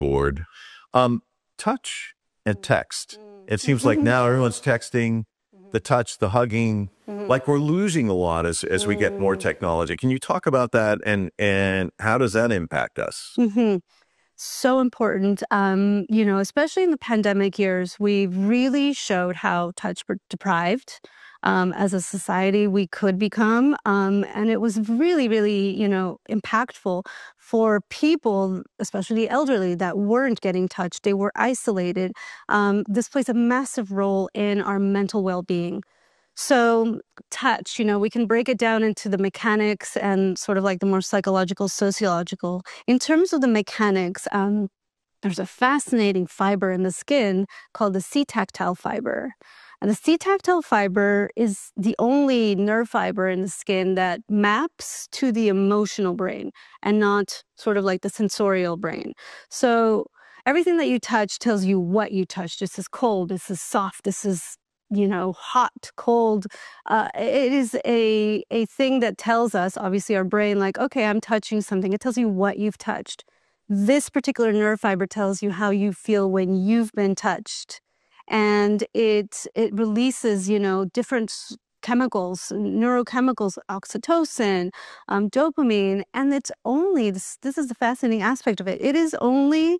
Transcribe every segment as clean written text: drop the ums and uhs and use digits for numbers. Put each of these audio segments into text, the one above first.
board. Touch and text. It seems like now everyone's texting, the touch, the hugging, like we're losing a lot as we get more technology. Can you talk about that and how does that impact us? So important. Especially in the pandemic years, we really showed how touch deprived as a society we could become. And it was really, really, impactful for people, especially the elderly, that weren't getting touched. They were isolated. This plays a massive role in our mental well-being. So touch, we can break it down into the mechanics and sort of like the more psychological, sociological. In terms of the mechanics, there's a fascinating fiber in the skin called the C-tactile fiber. And the C-tactile fiber is the only nerve fiber in the skin that maps to the emotional brain and not sort of like the sensorial brain. So everything that you touch tells you what you touch. This is cold, this is soft, this is hot, cold. It is a thing that tells us, obviously our brain, like, okay, I'm touching something. It tells you what you've touched. This particular nerve fiber tells you how you feel when you've been touched. And it releases, different chemicals, neurochemicals, oxytocin, dopamine. And it's only, this is the fascinating aspect of it. It is only,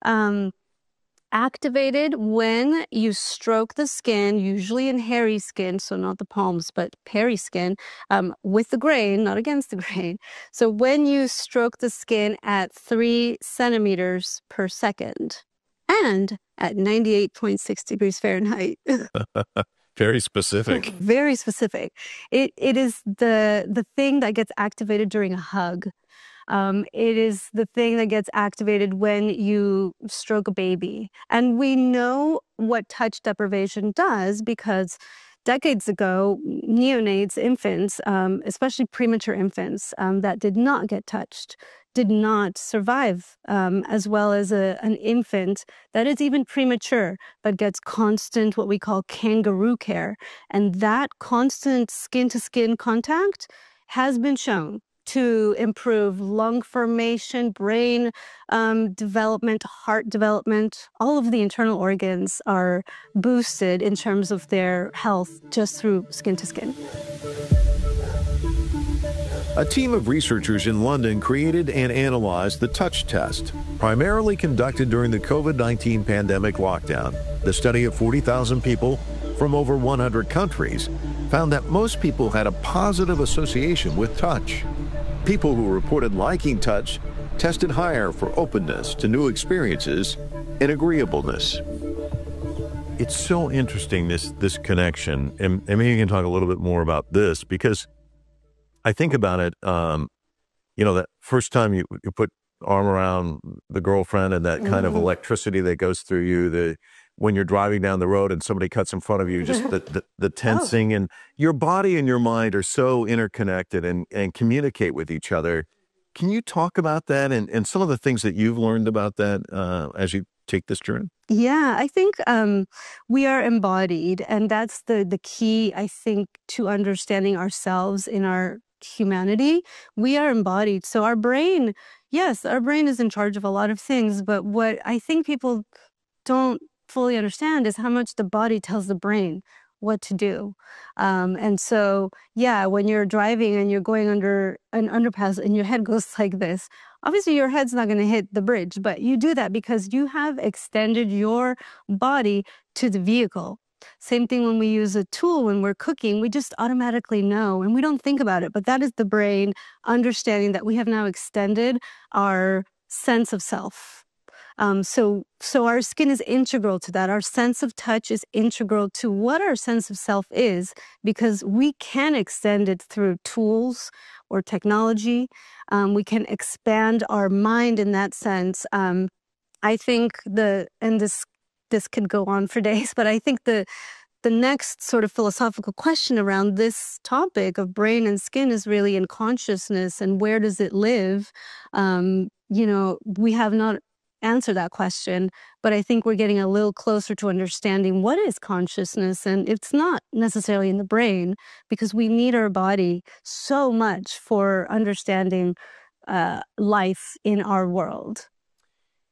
activated when you stroke the skin, usually in hairy skin, so not the palms, but hairy skin, with the grain, not against the grain. So when you stroke the skin at 3 centimeters per second and at 98.6 degrees Fahrenheit. Very specific. Very specific. It is the thing that gets activated during a hug. It is the thing that gets activated when you stroke a baby. And we know what touch deprivation does because decades ago, neonates, infants, especially premature infants that did not get touched, did not survive as well as an infant that is even premature but gets constant, what we call kangaroo care. And that constant skin-to-skin contact has been shown to improve lung formation, brain development, heart development. All of the internal organs are boosted in terms of their health just through skin to skin. A team of researchers in London created and analyzed the touch test, primarily conducted during the COVID-19 pandemic lockdown. The study of 40,000 people from over 100 countries found that most people had a positive association with touch. People who reported liking touch tested higher for openness to new experiences and agreeableness. It's so interesting, this connection, and maybe you can talk a little bit more about this, because I think about it, that first time you put arm around the girlfriend and that kind of electricity that goes through you, when you're driving down the road and somebody cuts in front of you, just the tensing, and your body and your mind are so interconnected and communicate with each other. Can you talk about that and some of the things that you've learned about that as you take this journey? Yeah, I think we are embodied, and that's the key, I think, to understanding ourselves in our humanity. We are embodied. So our brain, yes, our brain is in charge of a lot of things, but what I think people don't fully understand is how much the body tells the brain what to do. And so, yeah, when you're driving and you're going under an underpass and your head goes like this, obviously your head's not going to hit the bridge, but you do that because you have extended your body to the vehicle. Same thing when we use a tool, when we're cooking, we just automatically know and we don't think about it, but that is the brain understanding that we have now extended our sense of self. So our skin is integral to that. Our sense of touch is integral to what our sense of self is, because we can extend it through tools or technology. We can expand our mind in that sense. I think this could go on for days, but I think the next sort of philosophical question around this topic of brain and skin is really in consciousness, and where does it live? We have not answer that question, but I think we're getting a little closer to understanding what is consciousness, and it's not necessarily in the brain, because we need our body so much for understanding life in our world.